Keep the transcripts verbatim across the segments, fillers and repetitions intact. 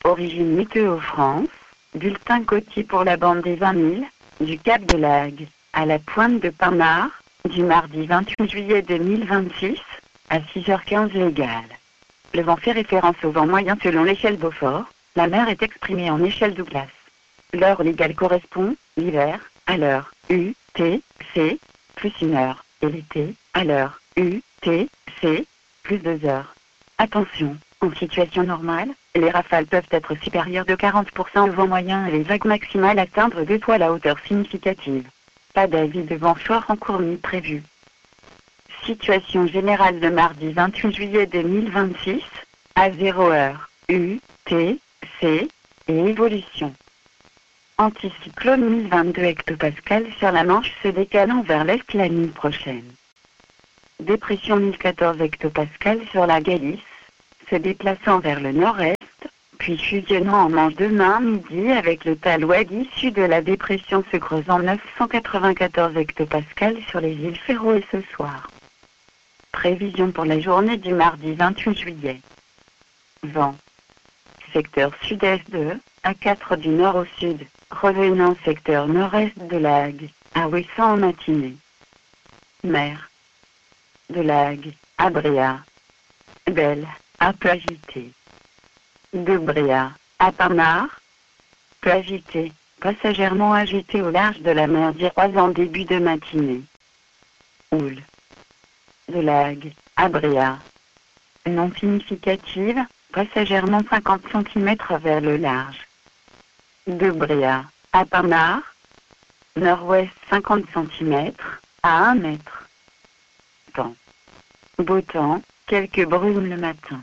Origine Météo France, bulletin côtier pour la bande des vingt mille, du Cap de Lagre à la pointe de Pinard, du mardi vingt-huit juillet deux mille vingt-six, à six heures quinze légales. Le vent fait référence au vent moyen selon l'échelle Beaufort, la mer est exprimée en échelle Douglas. L'heure légale correspond, l'hiver, à l'heure U, T, C, plus une heure, et l'été, à l'heure U, T, C, plus deux heures. Attention, en situation normale, les rafales peuvent être supérieures de quarante pour cent au vent moyen et les vagues maximales atteindre deux fois la hauteur significative. Pas d'avis de vent fort en cours ni prévu. Situation générale de mardi vingt-huit juillet deux mille vingt-six, à zéro heure, U, T, C, et évolution. Anticyclone mille vingt-deux hectopascales sur la Manche se décalant vers l'est la nuit prochaine. Dépression mille quatorze hectopascales sur la Galice, se déplaçant vers le nord-est, puis fusionnant en Manche demain midi avec le talouette issu de la dépression se creusant neuf cent quatre-vingt-quatorze hectopascales sur les îles Féroé ce soir. Prévision pour la journée du mardi vingt-huit juillet. Vent. Secteur sud-est de, à quatre du nord au sud, revenant secteur nord-est de Lagre, à Ouessant en matinée. Mer. De Lagre, à Bréa. Belle, à peu agité. De Bréa, à Pinard. Peu agité, passagèrement agité au large de la mer d'Iroise en début de matinée. Houle. De Lagre, à Bréa. Non significative, passagèrement cinquante centimètres vers le large. De Bréa, à Pinard. Nord-ouest cinquante centimètres, à un mètre. Temps. Beau temps, quelques brumes le matin.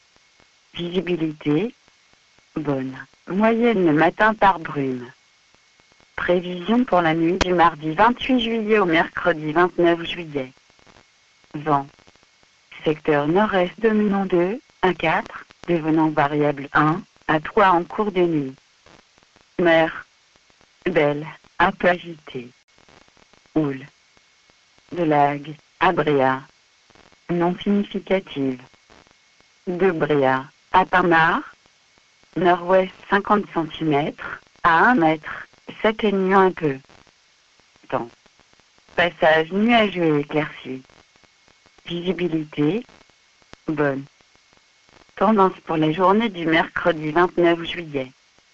Visibilité. Bonne. Moyenne le matin par brume. Prévision pour la nuit du mardi vingt-huit juillet au mercredi vingt-neuf juillet. Vent. Secteur nord-est dominant deux, à quatre, devenant variable un, à trois en cours de nuit. Mer. Belle, un peu agitée. Houle. De Lagre, à Bréa. Non significative. De Bréa, à Pinard. Nord-ouest cinquante centimètres, à un mètre, s'atténuant un peu. Temps. Passage nuageux et éclairci. Visibilité. Bonne. Tendance pour la journée du mercredi vingt-neuf juillet.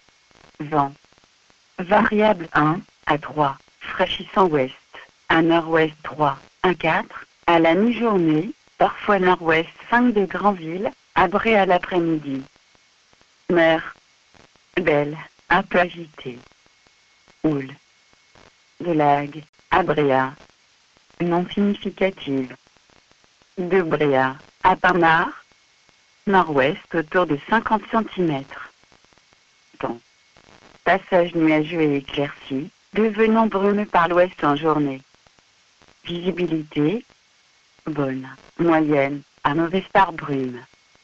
Vent. Variable un, à trois, fraîchissant ouest, à nord-ouest trois, à quatre, à la mi-journée, parfois nord-ouest cinq de Granville, à Bréa l'après-midi. Mer. Belle, un peu agitée. Houle. De Lagre, à Bréa. Non significative. De Bréa, à Pinard. Nord-ouest autour de cinquante centimètres. Temps. Passage nuageux et éclairci, devenant brumeux par l'ouest en journée. Visibilité. Bonne, moyenne, à mauvaise par brume.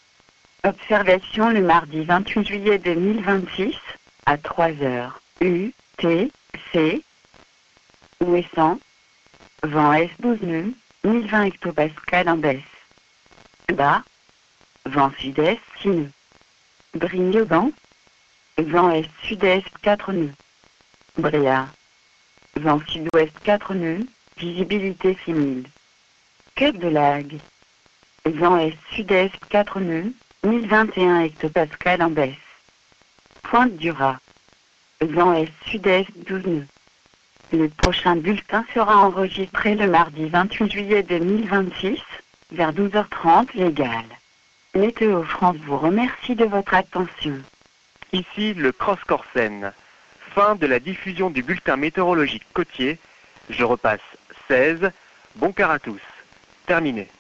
Observation le mardi vingt-huit juillet deux mille vingt-six, à trois heures, U, T, C. Ouessant. Vent est douze nœuds, mille vingt hectopascales en baisse. Bas. Vent sud-est six nœuds. Brignogan. Vent est sud-est quatre nœuds. Bréa. Vent sud-ouest quatre nœuds, visibilité six mille. Cap de Lagre. Vent est sud-est quatre nœuds, mille vingt et un hectopascales en baisse. Pointe du Raz. Vent est sud-est douze nœuds. Le prochain bulletin sera enregistré le mardi vingt-huit juillet deux mille vingt-six, vers douze heures trente légales. Météo France vous remercie de votre attention. Ici le Cross Corsen. Fin de la diffusion du bulletin météorologique côtier. Je repasse seize. Bon quart à tous. Terminé.